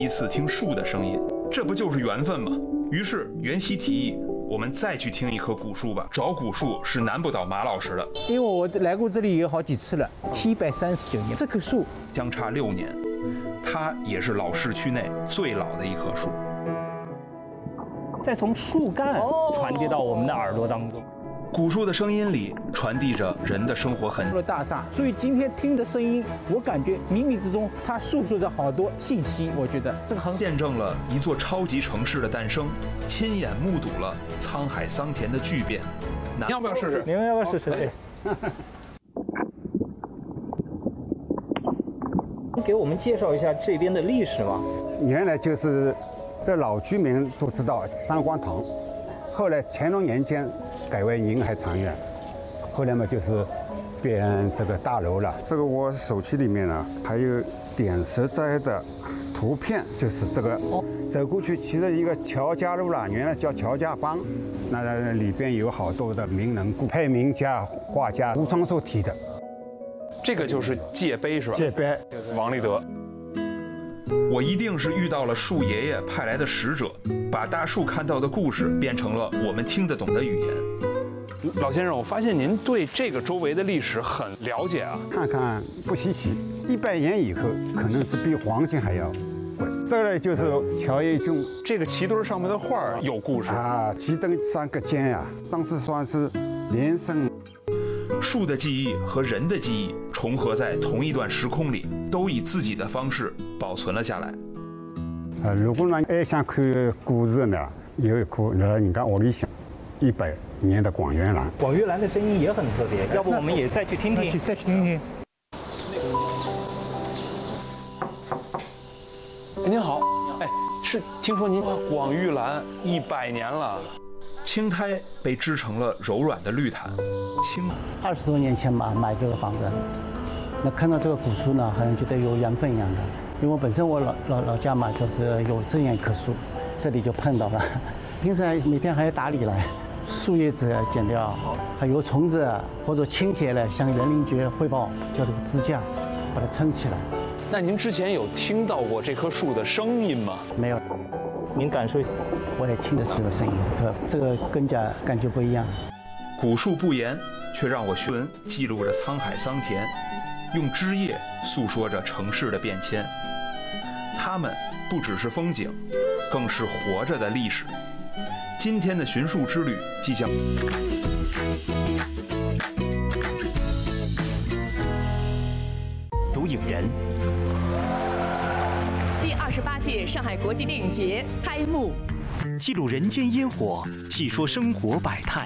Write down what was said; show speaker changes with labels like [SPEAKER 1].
[SPEAKER 1] 一次听树的声音，这不就是缘分吗？于是袁熙提议，我们再去听一棵古树吧。找古树是难不倒马老师的，
[SPEAKER 2] 因为我来过这里有好几次了，739年。这棵树
[SPEAKER 1] 相差6年，它也是老市区内最老的一棵树。
[SPEAKER 3] 再从树干传递到我们的耳朵当中。
[SPEAKER 1] 古树的声音里传递着人的生活痕迹。
[SPEAKER 2] 大厦，所以今天听的声音，我感觉冥冥之中它诉说着好多信息。我觉得这个很
[SPEAKER 1] 见证了一座超级城市的诞生，亲眼目睹了沧海桑田的巨变。你要不要试试？
[SPEAKER 2] 你们要不要试试？
[SPEAKER 3] 给我们介绍一下这边的历史吗？
[SPEAKER 4] 原来就是这老居民都知道三光堂，后来乾隆年间改为宁海长院，后来嘛就是变这个大楼了。这个我手机里面呢还有点石斋的图片，就是这个。走过去其实一个乔家路了，原来叫乔家浜，那里边有好多的名人故，派名家、画家吴双寿题的。
[SPEAKER 1] 这个就是界碑是吧？
[SPEAKER 4] 界碑，
[SPEAKER 1] 王立德。我一定是遇到了树爷爷派来的使者，把大树看到的故事变成了我们听得懂的语言。老先生，我发现您对这个周围的历史很了解啊。
[SPEAKER 4] 看看不稀奇，100年以后可能是比黄金还要贵。这个就是乔一军，
[SPEAKER 1] 这个旗墩上面的画有故事
[SPEAKER 4] 啊，旗灯3个尖呀，当时算是连胜。
[SPEAKER 1] 树的记忆和人的记忆重合在同一段时空里，都以自己的方式保存了下来。
[SPEAKER 4] 如果呢爱想看故事呢，有一棵你看我里想100年的广元兰。
[SPEAKER 3] 广元兰的声音也很特别，要不我们也再去听听？
[SPEAKER 2] 再去听听。
[SPEAKER 1] 您好，哎，是听说您广玉兰100年了。青苔被织成了柔软的绿毯。
[SPEAKER 5] 20多年前嘛，买这个房子，那看到这个古树呢，好像觉得有缘分一样的。因为我本身我老家嘛，就是有这样一棵树，这里就碰到了。平时每天还要打理了，树叶子剪掉，还有虫子或者倾斜了，向园林局汇报，叫这个支架把它撑起来。
[SPEAKER 1] 那您之前有听到过这棵树的声音吗？
[SPEAKER 5] 没有。
[SPEAKER 3] 您感受，
[SPEAKER 5] 我也听得这个声音，这个更加感觉不一样。
[SPEAKER 1] 古树不言，却让我学文记录着沧海桑田，用枝叶诉说着城市的变迁。它们不只是风景，更是活着的历史。今天的寻树之旅即将。
[SPEAKER 6] 读影人。
[SPEAKER 7] 第28届上海国际电影节开幕，
[SPEAKER 6] 记录人间烟火，细说生活百态。